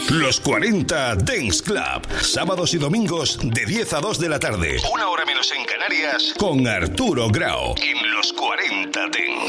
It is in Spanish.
Los 40 Dance Club. Sábados y domingos de 10 a 2 de la tarde. Una hora menos en Canarias. Con Arturo Grau. En Los 40 Dance.